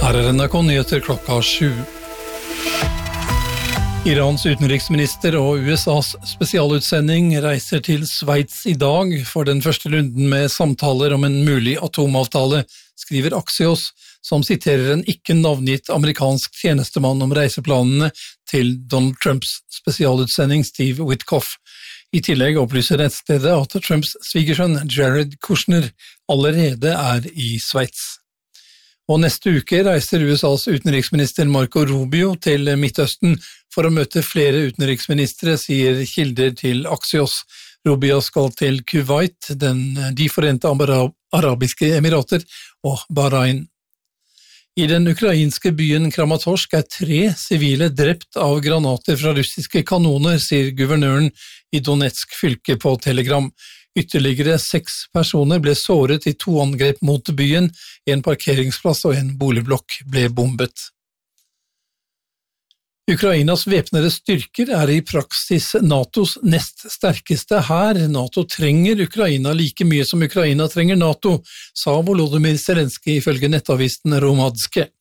Her NRK Nyheter klokka 7. Irans utenriksminister og USAs spesialutsending reiser til Sveits i dag for den første runden med samtaler om en mulig atomavtale, skriver Axios, som siterer en ikke navngitt amerikansk tjenestemann om reiseplanene til Donald Trumps spesialutsending Steve Witkoff. I tillegg opplyser nettstedet at Trumps svigersønn Jared Kushner allerede i Sveits. Og neste uke reiser USAs utenriksminister Marco Rubio til Midtøsten for å møte flere utenriksministre, sier kilder til Axios. Rubio skal til Kuwait, de forente arabiske emirater og Bahrain. I den ukrainske byen Kramatorsk 3 sivile drept av granater fra russiske kanoner, sier guvernøren i Donetsk fylke på Telegram. Ytterligere 6 personer ble såret i 2 angrep mot byen, en parkeringsplass og en boligblokk ble bombet. Ukrainas væpnede styrker i praksis NATOs nest sterkeste hær. NATO trenger Ukraina like mye som Ukraina trenger NATO, sa Volodymyr Zelenskyj ifølge nettavisen Hromadske.